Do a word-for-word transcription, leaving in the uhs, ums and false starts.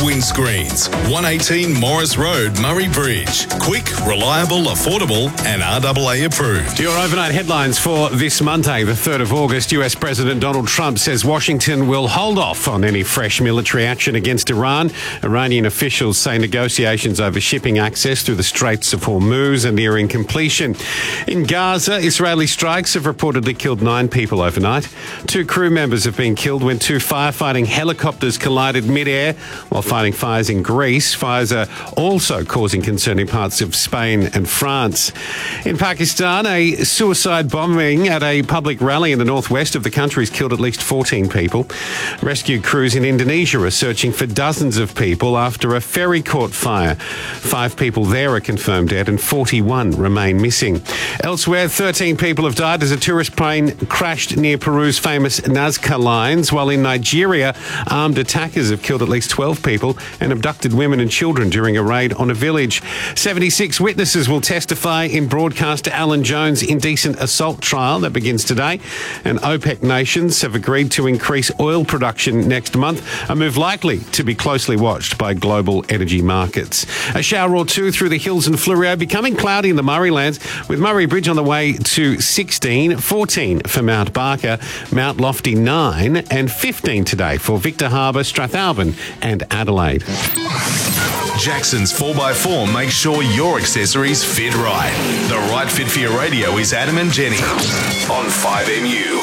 Windscreens, one eighteen Morris Road, Murray Bridge. Quick, reliable, affordable and R A A approved. Your overnight headlines for this Monday, the third of August. U S President Donald Trump says Washington will hold off on any fresh military action against Iran. Iranian officials say negotiations over shipping access through the Straits of Hormuz are nearing completion. In Gaza, Israeli strikes have reportedly killed nine people overnight. Two crew members have been killed when two firefighting helicopters collided mid-air while fighting fires in Greece. Fires are also causing concern in parts of Spain and France. In Pakistan, a suicide bombing at a public rally in the northwest of the country has killed at least fourteen people. Rescue crews in Indonesia are searching for dozens of people after a ferry caught fire. Five people there are confirmed dead and forty-one remain missing. Elsewhere, thirteen people have died as a tourist plane crashed near Peru's famous Nazca Lines, while in Nigeria, armed attackers have killed at least twelve people and abducted women and children during a raid on a village. seventy-six witnesses will testify in broadcaster Alan Jones' indecent assault trial that begins today. And OPEC nations have agreed to increase oil production next month, a move likely to be closely watched by global energy markets. A shower or two through the hills and Fleurieu, becoming cloudy in the Murraylands, with Murray Bridge on the way to sixteen, fourteen for Mount Barker, Mount Lofty nine and fifteen today for Victor Harbour, Strathalbyn and Adelaide. Jackson's four by four makes sure your accessories fit right. The right fit for your radio is Adam and Jenny on five M U.